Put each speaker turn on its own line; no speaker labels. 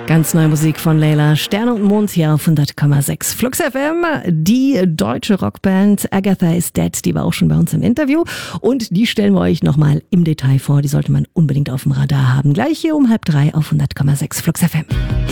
Ganz neue Musik von Layla. Sterne und Mond hier auf 100,6 Flux FM. Die deutsche Rockband Agatha is Dead, die war auch schon bei uns im Interview. Und die stellen wir euch nochmal im Detail vor. Die sollte man unbedingt auf dem Radar haben. Gleich hier um 2:30 auf 100,6 Flux FM.